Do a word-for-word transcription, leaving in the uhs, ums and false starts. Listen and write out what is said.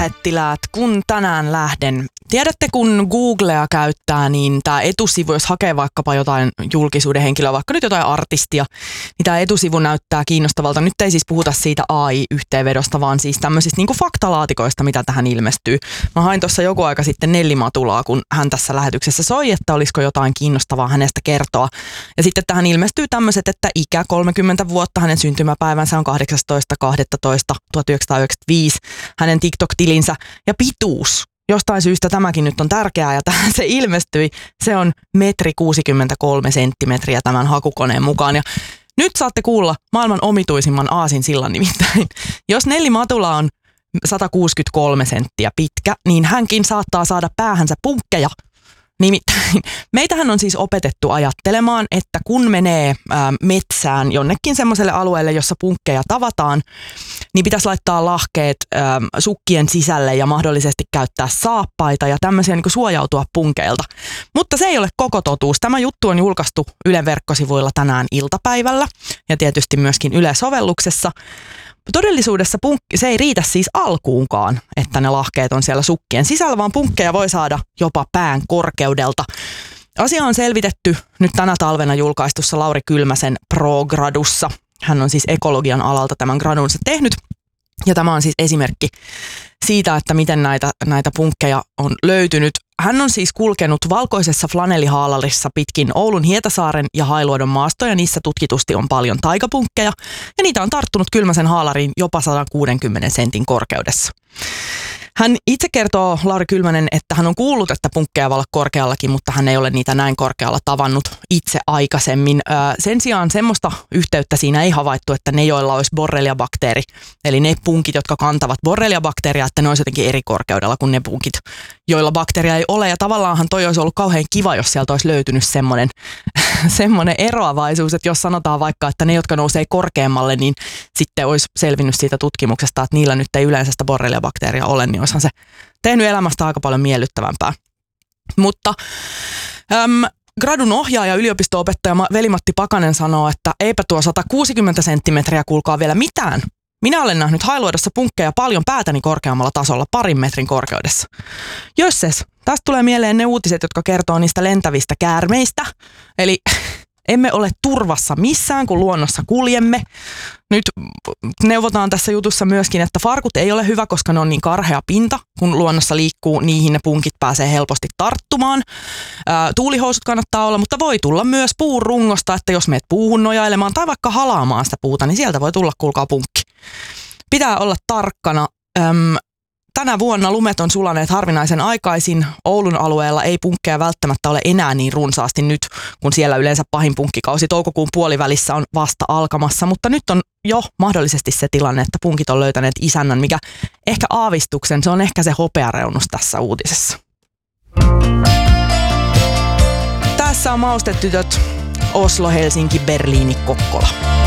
suurlähettiläät, kun tänään lähden. Tiedätte, kun Googlea käyttää, niin tämä etusivu, jos hakee vaikkapa jotain julkisuuden henkilöä, vaikka nyt jotain artistia, niin tämä etusivu näyttää kiinnostavalta. Nyt ei siis puhuta siitä A I-yhteenvedosta, vaan siis tämmöisistä niin kuin faktalaatikoista, mitä tähän ilmestyy. Mä hain tuossa joku aika sitten Nelli Matulaa, kun hän tässä lähetyksessä soi, että olisiko jotain kiinnostavaa hänestä kertoa. Ja sitten tähän ilmestyy tämmöiset, että ikä kolmekymmentä vuotta, hänen syntymäpäivänsä on kahdeksastoista kahdestoista tuhatyhdeksänsataayhdeksänkymmentäviisi, hänen TikTok-tilinsä ja pituus. Jostain syystä tämäkin nyt on tärkeää ja tähän se ilmestyi. Se on metri kuusikymmentäkolme senttimetriä tämän hakukoneen mukaan. Ja nyt saatte kuulla maailman omituisimman aasinsillan nimittäin. Jos Nelli Matula on sata kuusikymmentäkolme senttiä pitkä, niin hänkin saattaa saada päähänsä punkkeja. Nimittäin meitähän on siis opetettu ajattelemaan, että kun menee ää, metsään jonnekin semmoiselle alueelle, jossa punkkeja tavataan, niin pitäisi laittaa lahkeet ää, sukkien sisälle ja mahdollisesti käyttää saappaita ja tämmöisiä niin kuin suojautua punkeilta. Mutta se ei ole koko totuus. Tämä juttu on julkaistu Ylen verkkosivuilla tänään iltapäivällä ja tietysti myöskin Yle-sovelluksessa. Todellisuudessa punkki, se ei riitä siis alkuunkaan, että ne lahkeet on siellä sukkien sisällä, vaan punkkeja voi saada jopa pään korkeudelta. Asia on selvitetty nyt tänä talvena julkaistussa Lauri Kylmäsen Pro-gradussa. Hän on siis ekologian alalta tämän gradunsa tehnyt. Ja tämä on siis esimerkki siitä, että miten näitä, näitä punkkeja on löytynyt. Hän on siis kulkenut valkoisessa flanellihaalarissa pitkin Oulun Hietasaaren ja Hailuodon maastoja. Niissä tutkitusti on paljon taikapunkkeja ja niitä on tarttunut Kylmäsen haalariin jopa sata kuusikymmentä sentin korkeudessa. Hän itse kertoo, Lauri Kylmänen, että hän on kuullut, että punkkeja voi olla korkeallakin, mutta hän ei ole niitä näin korkealla tavannut itse aikaisemmin. Sen sijaan semmoista yhteyttä siinä ei havaittu, että ne, joilla olisi borreliabakteeri, eli ne punkit, jotka kantavat borreliabakteeria, että ne olisi jotenkin eri korkeudella kuin ne punkit, joilla bakteeria ei ole. Ja tavallaanhan toi olisi ollut kauhean kiva, jos sieltä olisi löytynyt semmoinen, semmoinen eroavaisuus, että jos sanotaan vaikka, että ne, jotka nousee korkeammalle, niin sitten olisi selvinnyt siitä tutkimuksesta, että niillä nyt ei yleensä sitä borreliabakteeria ole, niin olisihan se tehnyt elämästä aika paljon miellyttävämpää. Mutta äm, gradun ohjaaja, yliopisto-opettaja Veli-Matti Pakanen sanoo, että eipä tuo sata kuusikymmentä senttimetriä kuulkaa vielä mitään. Minä olen nähnyt Hailuodossa punkkeja paljon päätäni korkeammalla tasolla, parin metrin korkeudessa. Jösses, tästä tulee mieleen ne uutiset, jotka kertoo niistä lentävistä käärmeistä. Eli emme ole turvassa missään, kun luonnossa kuljemme. Nyt neuvotaan tässä jutussa myöskin, että farkut ei ole hyvä, koska ne on niin karhea pinta. Kun luonnossa liikkuu, niihin ne punkit pääsee helposti tarttumaan. Ää, tuulihousut kannattaa olla, mutta voi tulla myös puun rungosta, että jos meet puuhun nojailemaan tai vaikka halaamaan sitä puuta, niin sieltä voi tulla, kuulkaa, punkki. Pitää olla tarkkana. Äm, Tänä vuonna lumet on sulaneet harvinaisen aikaisin. Oulun alueella ei punkkeja välttämättä ole enää niin runsaasti nyt, kun siellä yleensä pahin punkkikausi toukokuun puolivälissä on vasta alkamassa. Mutta nyt on jo mahdollisesti se tilanne, että punkit on löytäneet isännän, mikä ehkä aavistuksen, se on ehkä se hopeareunus tässä uutisessa. Tässä on Maustetytöt, Oslo, Helsinki, Berliini, Kokkola.